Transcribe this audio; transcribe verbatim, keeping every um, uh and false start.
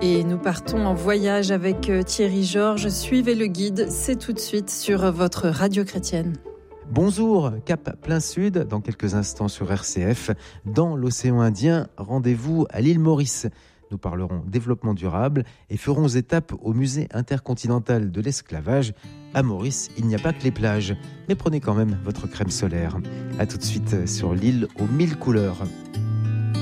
Et nous partons en voyage avec Thierry Georges. Suivez le guide, c'est tout de suite sur votre radio chrétienne. Bonjour, cap plein sud, dans quelques instants sur R C F. Dans l'océan Indien, rendez-vous à l'île Maurice. Nous parlerons développement durable et ferons étape au musée intercontinental de l'esclavage. À Maurice, il n'y a pas que les plages, mais prenez quand même votre crème solaire. A tout de suite sur l'île aux mille couleurs.